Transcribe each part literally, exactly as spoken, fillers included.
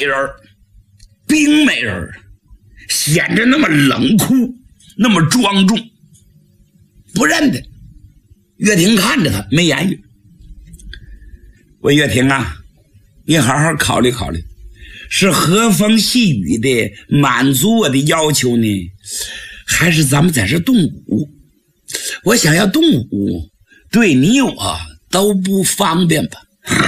美人，冰美人，显着那么冷酷，那么庄重，不认得。岳霆看着他没言语。喂，岳霆啊，你好好考虑考虑，是和风细雨的满足我的要求呢，还是咱们在这动武？我想要动武，对你我都不方便吧？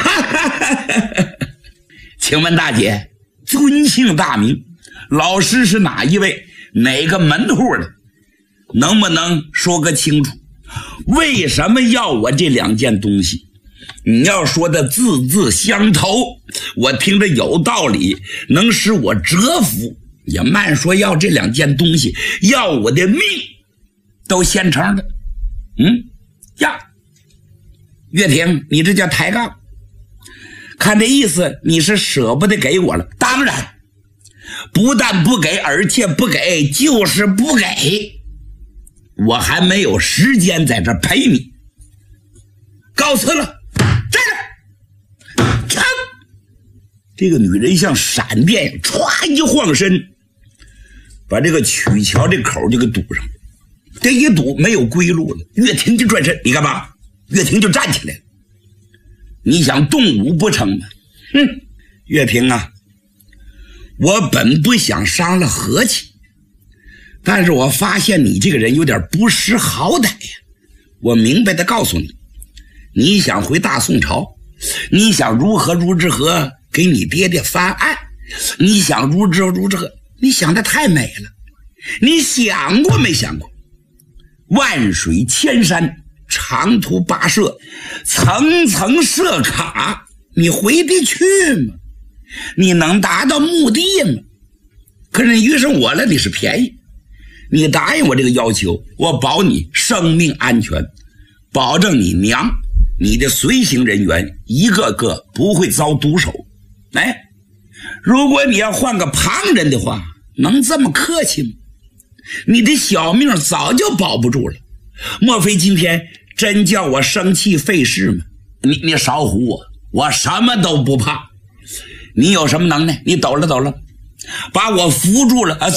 请问大姐，尊姓大名？老师是哪一位？哪个门户的？能不能说个清楚？为什么要我这两件东西？你要说的字字相投，我听着有道理，能使我折服。也慢说要这两件东西，要我的命都现成的。嗯呀，岳霆，你这叫抬杠。看这意思，你是舍不得给我了。当然，不但不给，而且不给就是不给。我还没有时间在这陪你。告辞了。站着，噌！这个女人像闪电，歘一晃身，把这个曲桥这口就给堵上了。这一堵没有归路了。岳霆就转身，你干嘛？岳霆就站起来了。你想动武不成吗？哼，岳霆啊，我本不想伤了和气，但是我发现你这个人有点不识好歹呀。我明白的告诉你，你想回大宋朝，你想如何如之何给你爹爹翻案，你想如之如之何，你想的太美了。你想过没想过，万水千山，长途跋涉，层层设卡，你回得去吗？你能达到目的吗？可是你遇上我了，你是便宜。你答应我这个要求，我保你生命安全，保证你娘你的随行人员一个个不会遭毒手。哎，如果你要换个旁人的话，能这么客气吗？你的小命早就保不住了，莫非今天真叫我生气费事吗？你你少唬我，我什么都不怕。你有什么能耐？你抖了抖了，把我扶住了啊！